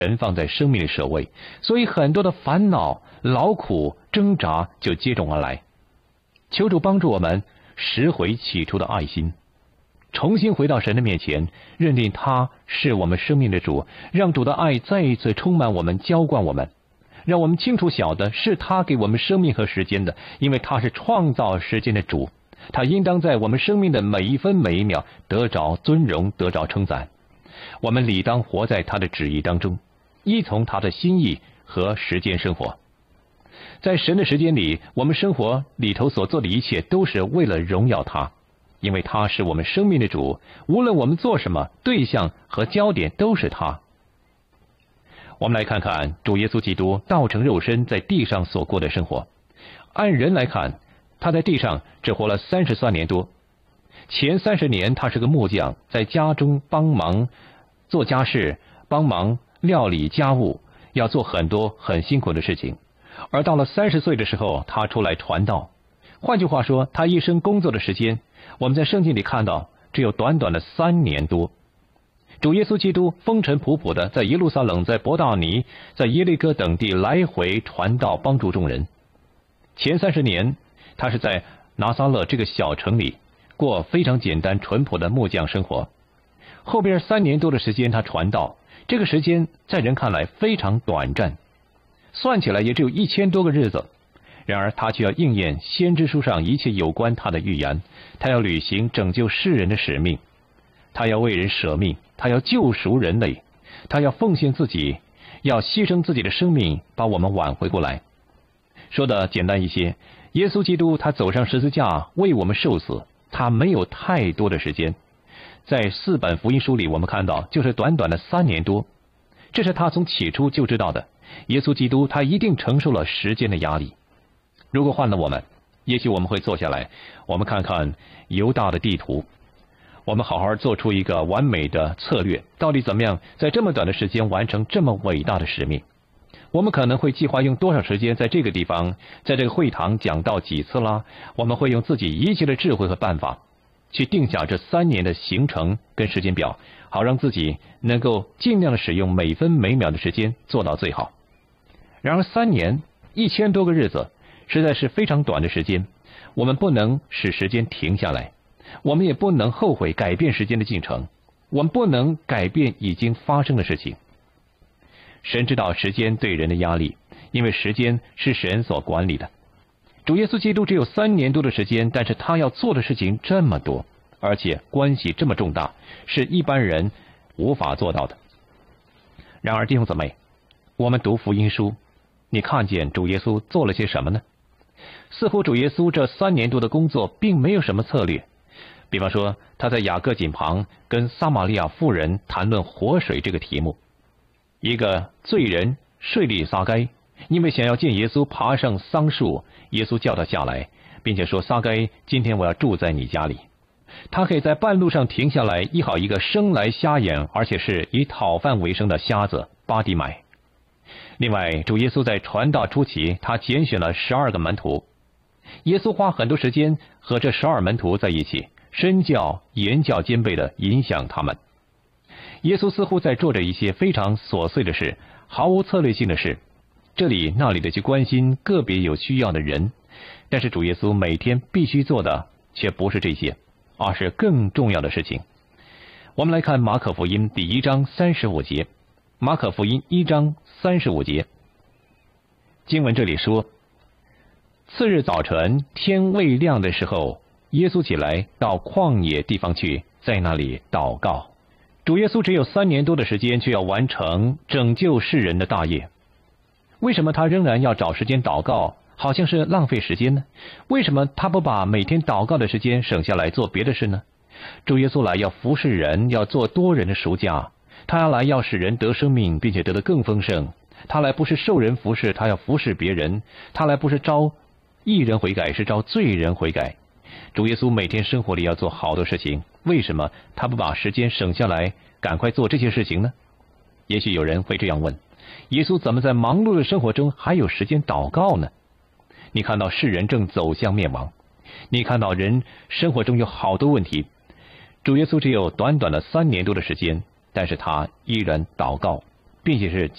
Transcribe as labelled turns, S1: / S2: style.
S1: 神放在生命的首位，所以很多的烦恼、劳苦、挣扎就接踵而来。求主帮助我们拾回起初的爱心，重新回到神的面前，认定他是我们生命的主，让主的爱再一次充满我们，浇灌我们，让我们清楚晓得是他给我们生命和时间的，因为他是创造时间的主，他应当在我们生命的每一分每一秒得着尊荣，得着称赞。我们理当活在他的旨意当中，依从他的心意和时间生活。在神的时间里，我们生活里头所做的一切都是为了荣耀他，因为他是我们生命的主，无论我们做什么，对象和焦点都是他。我们来看看主耶稣基督道成肉身在地上所过的生活。按人来看，他在地上只活了33年多。前30年他是个木匠，在家中帮忙做家事，帮忙料理家务，要做很多很辛苦的事情。而到了30岁的时候，他出来传道。换句话说，他一生工作的时间，我们在圣经里看到只有短短的3年多。主耶稣基督风尘仆仆的在耶路撒冷、在伯大尼、在耶利哥等地来回传道，帮助众人。前30年他是在拿撒勒这个小城里过非常简单淳朴的木匠生活。后边3年多的时间他传道，这个时间在人看来非常短暂，算起来也只有1000多个日子。然而他却要应验先知书上一切有关他的预言，他要履行拯救世人的使命，他要为人舍命，他要救赎人类，他要奉献自己，要牺牲自己的生命把我们挽回过来。说的简单一些，耶稣基督他走上十字架为我们受死，他没有太多的时间。在4本福音书里我们看到，就是短短的3年多，这是他从起初就知道的。耶稣基督他一定承受了时间的压力。如果换了我们，也许我们会坐下来，我们看看犹大的地图，我们好好做出一个完美的策略，到底怎么样在这么短的时间完成这么伟大的使命。我们可能会计划用多少时间在这个地方，在这个会堂讲道几次啦，我们会用自己一切的智慧和办法去定下这3年的行程跟时间表，好让自己能够尽量的使用每分每秒的时间做到最好。然而3年1000多个日子实在是非常短的时间，我们不能使时间停下来，我们也不能后悔改变时间的进程，我们不能改变已经发生的事情。神知道时间对人的压力，因为时间是神所管理的。主耶稣基督只有3年多的时间，但是他要做的事情这么多，而且关系这么重大，是一般人无法做到的。然而弟兄姊妹，我们读福音书，你看见主耶稣做了些什么呢？似乎主耶稣这3年多的工作并没有什么策略。比方说，他在雅各井旁跟撒玛利亚妇人谈论活水这个题目。一个罪人税吏撒该，因为想要见耶稣爬上桑树，耶稣叫他下来，并且说，撒该，今天我要住在你家里。他可以在半路上停下来医好一个生来瞎眼而且是以讨饭为生的瞎子巴底买。另外，主耶稣在传道初期，他拣选了12个门徒。耶稣花很多时间和这12门徒在一起，身教言教兼备的影响他们。耶稣似乎在做着一些非常琐碎的事，毫无策略性的事，这里那里的去关心个别有需要的人。但是主耶稣每天必须做的却不是这些，而是更重要的事情。我们来看马可福音第1章35节。马可福音1章35节，经文这里说，次日早晨天未亮的时候，耶稣起来到旷野地方去，在那里祷告。主耶稣只有3年多的时间，却要完成拯救世人的大业。为什么他仍然要找时间祷告，好像是浪费时间呢？为什么他不把每天祷告的时间省下来做别的事呢？主耶稣来要服侍人，要做多人的赎价，他要来要使人得生命，并且得得更丰盛。他来不是受人服侍，他要服侍别人。他来不是招义人悔改，是招罪人悔改。主耶稣每天生活里要做好多事情，为什么他不把时间省下来，赶快做这些事情呢？也许有人会这样问，耶稣怎么在忙碌的生活中还有时间祷告呢？你看到世人正走向灭亡，你看到人生活中有好多问题，主耶稣只有短短的3年多的时间，但是他依然祷告。 并且是